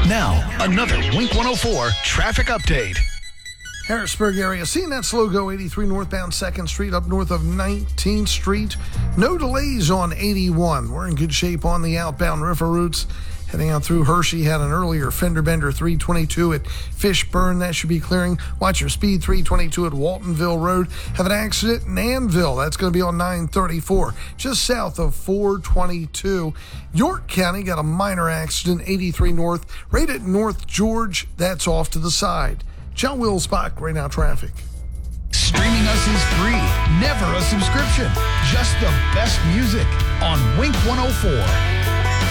Now, another Wink 104 traffic update. Harrisburg area, seeing that slow go 83 northbound 2nd Street up north of 19th Street. No delays on 81. We're in good shape on the outbound river routes. Heading out through Hershey, had an earlier fender bender 322 at Fishburne. That should be clearing. Watch your speed 322 at Waltonville Road. Have an accident in Annville. That's going to be on 934, just south of 422. York County got a minor accident, 83 north, right at North George. That's off to the side. John Wills-Bach, right now traffic. Streaming us is free, never a subscription. Just the best music on Wink 104.